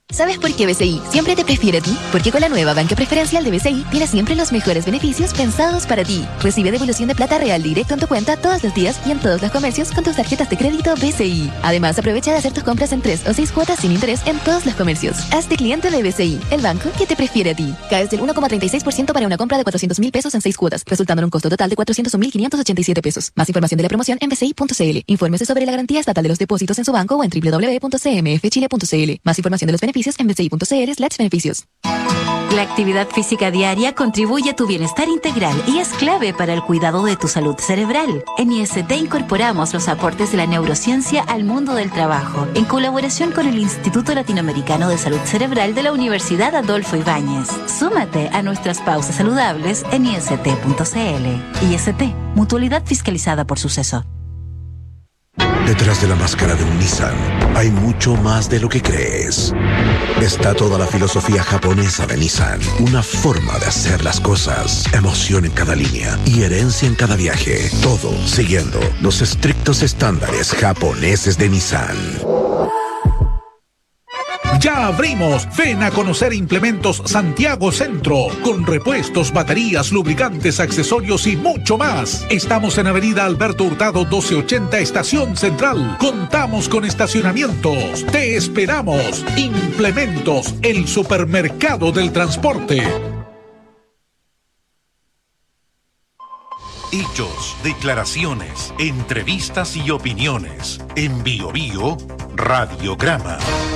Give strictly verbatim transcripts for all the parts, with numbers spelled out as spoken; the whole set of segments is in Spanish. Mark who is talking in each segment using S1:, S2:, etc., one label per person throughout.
S1: ¿Sabes por qué B C I siempre te prefiere a ti? Porque con la nueva banca preferencial de B C I tienes siempre los mejores beneficios pensados para ti. Recibe devolución de plata real directo en tu cuenta todos los días y en todos los comercios con tus tarjetas de crédito B C I. Además, aprovecha de hacer tus compras en tres o seis cuotas sin interés en todos los comercios. Hazte cliente de B C I, el banco que te prefiere a ti. Caes del uno coma treinta y seis por ciento para una compra de cuatrocientos mil pesos en seis cuotas, resultando en un costo total de cuatrocientos mil quinientos ochenta y siete pesos. Más información de la promoción en b c i punto c l. Infórmese sobre la garantía estatal de los depósitos en su banco o en w w w punto c m f chile punto c l. Más información de los beneficios en b c i punto c l slash beneficios.
S2: La actividad física diaria contribuye a tu bienestar integral y es clave para el cuidado de tu salud cerebral. En I S T incorporamos los aportes de la neurociencia al mundo del trabajo, en colaboración con el Instituto Latinoamericano de Salud Cerebral de la Universidad Adolfo Ibáñez. Súmate a nuestras pausas saludables en i s t punto c l. I S T, mutualidad fiscalizada por Suceso.
S3: Detrás de la máscara de un Nissan hay mucho más de lo que crees. Está toda la filosofía japonesa de Nissan, una forma de hacer las cosas, emoción en cada línea y herencia en cada viaje. Todo siguiendo los estrictos estándares japoneses de Nissan.
S4: ¡Ya abrimos! Ven a conocer Implementos Santiago Centro, con repuestos, baterías, lubricantes, accesorios y mucho más. Estamos en Avenida Alberto Hurtado doce ochenta, Estación Central. Contamos con estacionamientos. ¡Te esperamos! Implementos, el supermercado del transporte.
S5: Hechos, declaraciones, entrevistas y opiniones. En Bio Bio, Radiograma.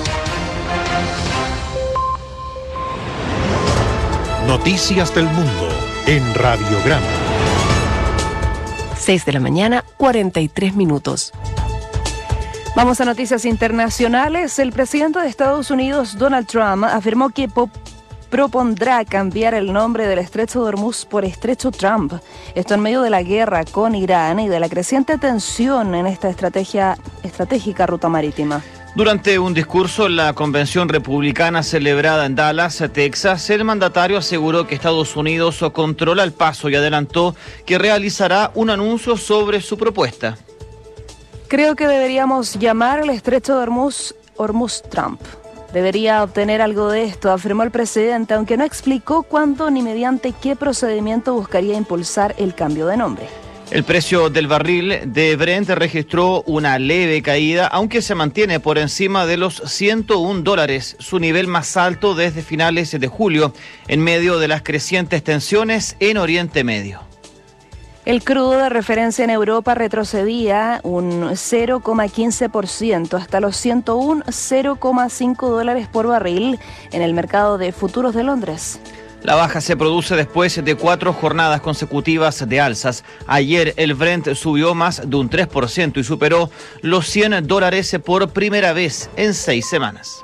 S5: Noticias del mundo en Radiograma.
S6: seis de la mañana, cuarenta y tres minutos.
S7: Vamos a noticias internacionales. El presidente de Estados Unidos, Donald Trump, afirmó que po- propondrá cambiar el nombre del Estrecho de Hormuz por Estrecho Trump. Esto en medio de la guerra con Irán y de la creciente tensión en esta estrategia estratégica ruta marítima.
S8: Durante un discurso en la convención republicana celebrada en Dallas, Texas, el mandatario aseguró que Estados Unidos controla el paso y adelantó que realizará un anuncio sobre su propuesta.
S7: Creo que deberíamos llamar al Estrecho de Hormuz Hormuz Trump. Debería obtener algo de esto, afirmó el presidente, aunque no explicó cuándo ni mediante qué procedimiento buscaría impulsar el cambio de nombre.
S8: El precio del barril de Brent registró una leve caída, aunque se mantiene por encima de los ciento un dólares, su nivel más alto desde finales de julio, en medio de las crecientes tensiones en Oriente Medio.
S7: El crudo de referencia en Europa retrocedía un cero coma quince por ciento hasta los ciento uno coma cero cinco dólares por barril en el mercado de futuros de Londres.
S8: La baja se produce después de cuatro jornadas consecutivas de alzas. Ayer el Brent subió más de un tres por ciento y superó los cien dólares por primera vez en seis semanas.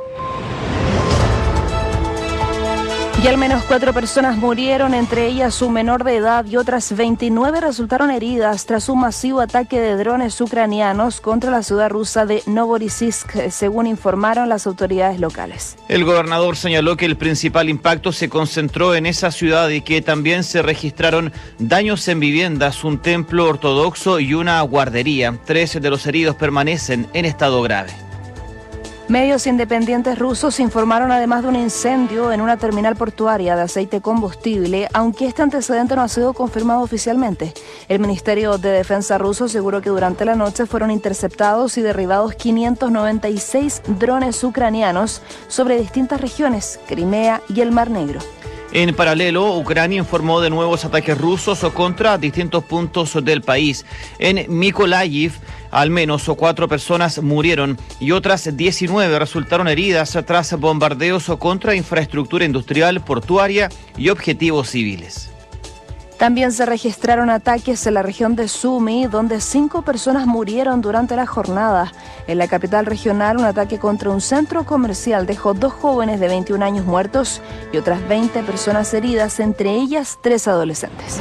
S7: Y al menos cuatro personas murieron, entre ellas un menor de edad, y otras veintinueve resultaron heridas tras un masivo ataque de drones ucranianos contra la ciudad rusa de Novorossiysk, según informaron las autoridades locales.
S8: El gobernador señaló que el principal impacto se concentró en esa ciudad y que también se registraron daños en viviendas, un templo ortodoxo y una guardería. Tres de los heridos permanecen en estado grave.
S7: Medios independientes rusos informaron además de un incendio en una terminal portuaria de aceite combustible, aunque este antecedente no ha sido confirmado oficialmente. El Ministerio de Defensa ruso aseguró que durante la noche fueron interceptados y derribados quinientos noventa y seis drones ucranianos sobre distintas regiones, Crimea y el Mar Negro.
S8: En paralelo, Ucrania informó de nuevos ataques rusos contra distintos puntos del país. En Mykolaiv, al menos cuatro personas murieron y otras diecinueve resultaron heridas tras bombardeos contra infraestructura industrial, portuaria y objetivos civiles.
S7: También se registraron ataques en la región de Sumy, donde cinco personas murieron durante la jornada. En la capital regional, un ataque contra un centro comercial dejó dos jóvenes de veintiún años muertos y otras veinte personas heridas, entre ellas tres adolescentes.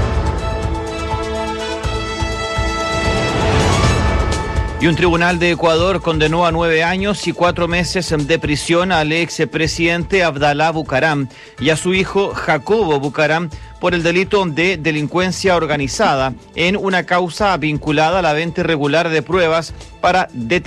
S8: Y un tribunal de Ecuador condenó a nueve años y cuatro meses de prisión al expresidente Abdalá Bucaram y a su hijo Jacobo Bucaram por el delito de delincuencia organizada en una causa vinculada a la venta irregular de pruebas para detener